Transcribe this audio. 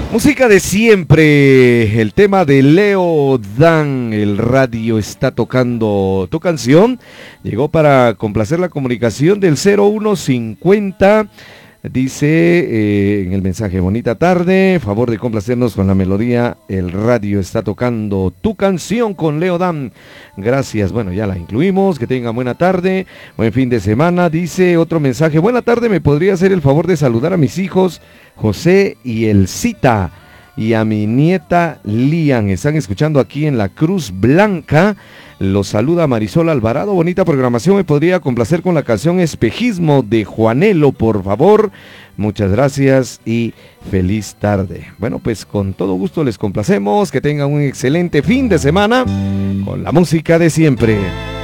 Música de siempre, el tema de Leo Dan, el radio está tocando tu canción. Llegó para complacer la comunicación del 0150. Dice en el mensaje: bonita tarde, favor de complacernos con la melodía. El radio está tocando tu canción con Leo Dan. Gracias, bueno, ya la incluimos. Que tengan buena tarde, buen fin de semana. Dice otro mensaje: buena tarde, ¿me podría hacer el favor de saludar a mis hijos José y Elcita y a mi nieta Lian? Están escuchando aquí en la Cruz Blanca. Los saluda Marisol Alvarado. Bonita programación. ¿Me podría complacer con la canción Espejismo de Juanelo, por favor? Muchas gracias y feliz tarde. Bueno, pues con todo gusto les complacemos. Que tengan un excelente fin de semana con la música de siempre.